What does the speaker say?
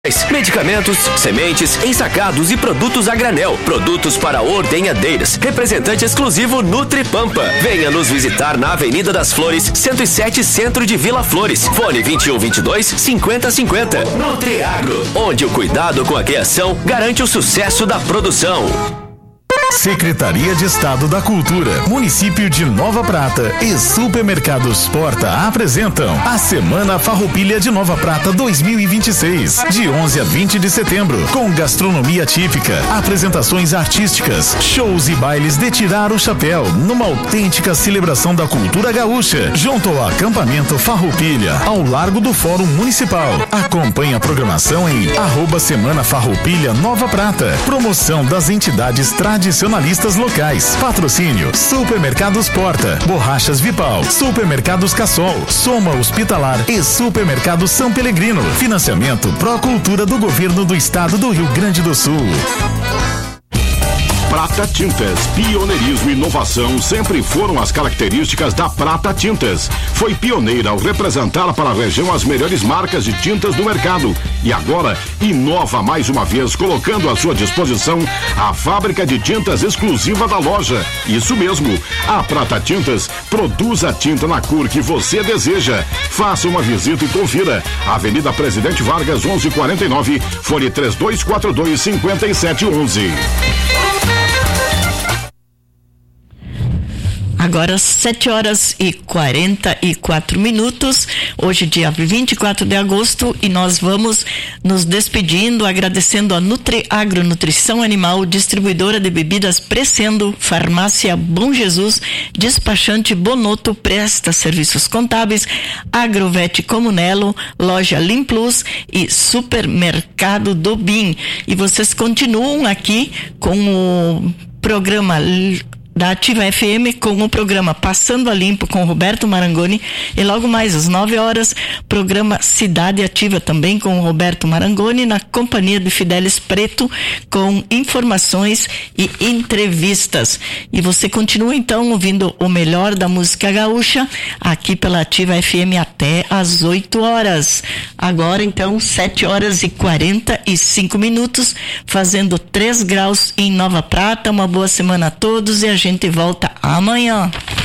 Medicamentos, sementes, ensacados e produtos a granel. Produtos para ordenhadeiras. Representante exclusivo Nutripampa. Venha nos visitar na Avenida das Flores, 107, Centro de Vila Flores. Fone 2122-5050. Nutriagro, onde o cuidado com a criação garante o sucesso da produção. Secretaria de Estado da Cultura, Município de Nova Prata e Supermercados Porta apresentam a Semana Farroupilha de Nova Prata 2026, de 11 a 20 de setembro, com gastronomia típica, apresentações artísticas, shows e bailes de tirar o chapéu, numa autêntica celebração da cultura gaúcha, junto ao acampamento Farroupilha, ao largo do Fórum Municipal. Acompanhe a programação em @Semana Farroupilha Nova Prata. Promoção das entidades tradicionalistas locais. Patrocínio: Supermercados Porta, Borrachas Vipal, Supermercados Cassol, Soma Hospitalar e Supermercado São Pelegrino. Financiamento Procultura do Governo do Estado do Rio Grande do Sul. Prata Tintas, pioneirismo e inovação sempre foram as características da Prata Tintas. Foi pioneira ao representar para a região as melhores marcas de tintas do mercado e agora inova mais uma vez, colocando à sua disposição a fábrica de tintas exclusiva da loja. Isso mesmo, a Prata Tintas produz a tinta na cor que você deseja. Faça uma visita e confira. Avenida Presidente Vargas, 1149, fone 3242-5711. Agora 7h44. Hoje, dia 24 de agosto, e nós vamos nos despedindo, agradecendo a Nutriagro, Nutrição Animal, distribuidora de bebidas Presendo, Farmácia Bom Jesus, Despachante Bonoto, presta serviços contábeis, Agrovete Comunelo, Loja Lim Plus e Supermercado do BIM. E vocês continuam aqui com o programa da Ativa FM com o programa Passando a Limpo com Roberto Marangoni, e logo mais às 9h, programa Cidade Ativa também com o Roberto Marangoni, na companhia de Fidelis Preto, com informações e entrevistas. E você continua então ouvindo o melhor da música gaúcha aqui pela Ativa FM até às 8h. Agora então 7h45, fazendo 3 graus em Nova Prata. Uma boa semana a todos e a gente volta amanhã.